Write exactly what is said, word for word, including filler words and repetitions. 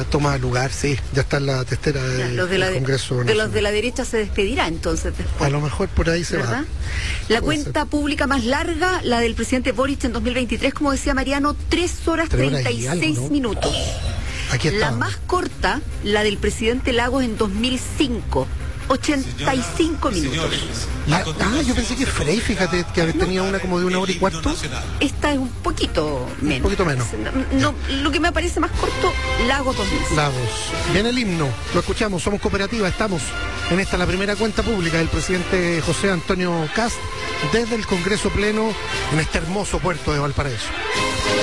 toma lugar, sí, ya está en la testera de, ya, los de la del de, Congreso de Nacional. los de la derecha se despedirá entonces después. A lo mejor por ahí se ¿verdad? va. La Puede cuenta ser. pública más larga, la del presidente Boric en dos mil veintitrés, como decía Mariano, tres horas Tres horas treinta y y algo, seis ¿no? minutos. Aquí La estamos. más corta, la del presidente Lagos en dos mil cinco, ochenta y cinco minutos. La- ah, yo pensé que Frey, fíjate, que tenía una como de una hora y cuarto. Esta es un poquito menos. Un poquito menos. No, no, lo que me parece más corto, Lagos dos mil cinco. Lagos. Viene el himno, lo escuchamos, somos cooperativa, estamos en esta la primera cuenta pública del presidente José Antonio Kast desde el Congreso Pleno en este hermoso puerto de Valparaíso.